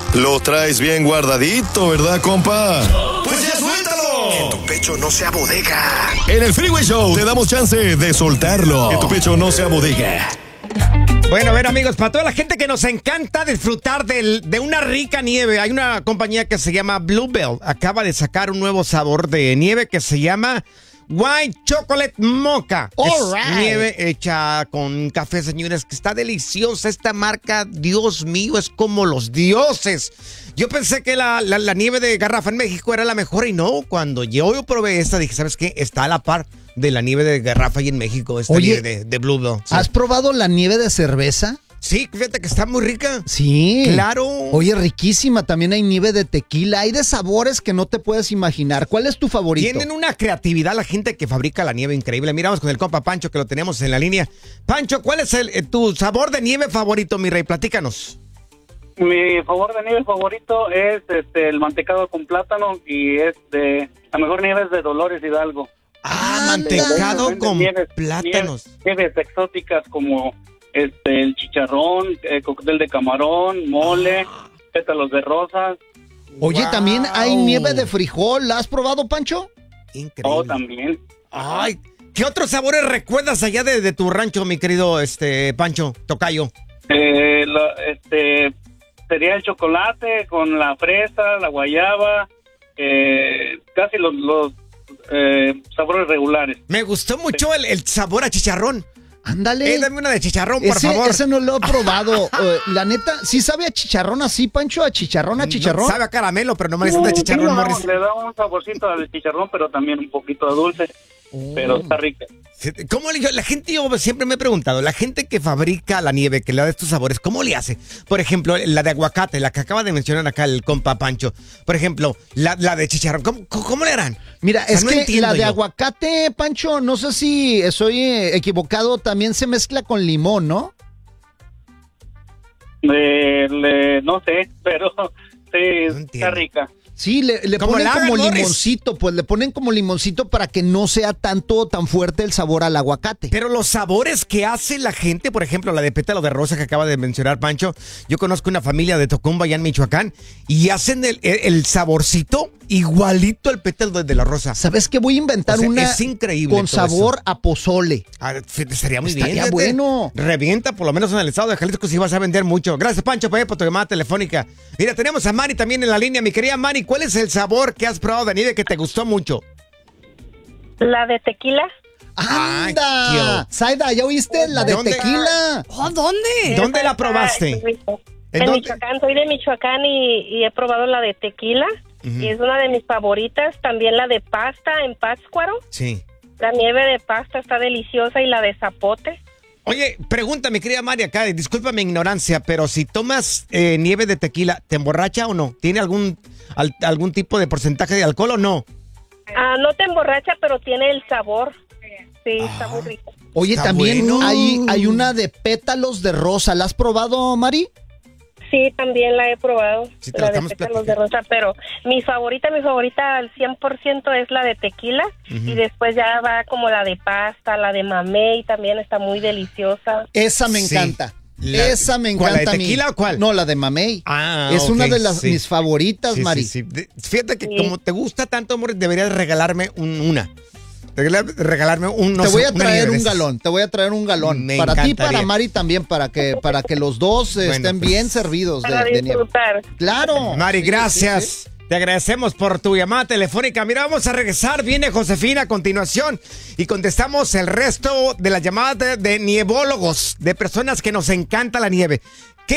Lo traes bien guardadito, ¿verdad, compa? ¡Pues ya suéltalo! Que tu pecho no sea bodega. En el Freeway Show te damos chance de soltarlo. Que tu pecho no sea bodega. Bueno, a ver, amigos, para toda la gente que nos encanta disfrutar de una rica nieve, hay una compañía que se llama Bluebell. Acaba de sacar un nuevo sabor de nieve que se llama White Chocolate Mocha. Es nieve hecha con café, señores, que está deliciosa esta marca. Dios mío, es como los dioses. Yo pensé que la nieve de garrafa en México era la mejor y no. Cuando yo probé esta, dije, ¿sabes qué? Está a la par de la nieve de garrafa ahí en México, esta nieve de Bluebell. Sí. ¿Has probado la nieve de cerveza? Sí, fíjate que está muy rica. Sí. Claro. Oye, riquísima. También hay nieve de tequila. Hay de sabores que no te puedes imaginar. ¿Cuál es tu favorito? Tienen una creatividad la gente que fabrica la nieve increíble. Miramos con el compa Pancho que lo tenemos en la línea. Pancho, ¿cuál es tu sabor de nieve favorito, mi rey? Platícanos. Mi sabor de nieve favorito es el mantecado con plátano y la mejor nieve es de Dolores Hidalgo. Mantecado con plátanos. Nieves exóticas como el chicharrón, cóctel de camarón, mole, pétalos de rosas. Oye, también hay nieve de frijol. ¿La has probado, Pancho? Increíble. Oh, también. Ay, ¿qué otros sabores recuerdas allá de tu rancho, mi querido Pancho, tocayo? Sería el chocolate con la fresa, la guayaba, casi los sabores regulares. Me gustó mucho el sabor a chicharrón. Ándale. Dame una de chicharrón, por favor. Ese no lo he probado. La neta, ¿sí sabe a chicharrón así, Pancho? ¿A chicharrón? No, sabe a caramelo, pero no me gusta de chicharrón, Morris. Le da un saborcito al chicharrón, pero también un poquito de dulce. Pero está rica. ¿Cómo la gente, yo siempre me he preguntado, la gente que fabrica la nieve, que le da estos sabores, ¿cómo le hace? Por ejemplo, la de aguacate, la que acaba de mencionar acá el compa Pancho. Por ejemplo, la de chicharrón, ¿cómo le harán? Mira, es que la de aguacate, Pancho, no sé si estoy equivocado, también se mezcla con limón, ¿no? No sé, pero sí, No está rica. Sí, le ponen como limoncito, pues le ponen como limoncito para que no sea tan fuerte el sabor al aguacate. Pero los sabores que hace la gente, por ejemplo, la de pétalo de rosa que acaba de mencionar Pancho, yo conozco una familia de Tocumba allá en Michoacán y hacen el saborcito igualito al pétalo de la rosa. ¿Sabes qué? Voy a inventar una es increíble con sabor a pozole. Estaría muy bien. Estaría bueno. Revienta, por lo menos en el estado de Jalisco, si vas a vender mucho. Gracias, Pancho, por tu llamada telefónica. Mira, tenemos a Mari también en la línea. Mi querida Mari, ¿cuál es el sabor que has probado de nieve que te gustó mucho? La de tequila. ¡Anda! Zaida, ¿ya oíste la de tequila? ¿Dónde? ¿Dónde la probaste? En Michoacán, soy de Michoacán y he probado la de tequila. Y es una de mis favoritas. También la de pasta en Pátzcuaro. Sí. La nieve de pasta está deliciosa y la de zapote. Oye, pregunta, mi querida Mari, acá, disculpa mi ignorancia, pero si tomas nieve de tequila, ¿te emborracha o no? ¿Tiene algún tipo de porcentaje de alcohol o no? No te emborracha, pero tiene el sabor. Sí, está muy rico. Oye, Está también bueno. hay una de pétalos de rosa. ¿La has probado, Mari? Sí, también la he probado, Sí, te la la de estamos pétalos de rosa, pero mi favorita al 100% es la de tequila y después ya va como la de pasta, la de mamey, también está muy deliciosa. Esa me Sí. encanta. Esa me encanta. ¿Cuál, la de a mí. tequila o cuál? No, la de mamey. Es ok, una de mis favoritas, Sí, Mari. sí. Fíjate que como te gusta tanto, amor, deberías regalarme una. Regalarme Te voy a traer un galón, Me para ti y encantaría. para Mari también, para que los dos estén pues, bien servidos Para de nieve. disfrutar. Claro. Mari, Sí, gracias. sí, sí. Te agradecemos por tu llamada telefónica. Mira, vamos a regresar. Viene Josefina a continuación y contestamos el resto de las llamadas de nievólogos, de personas que nos encanta la nieve.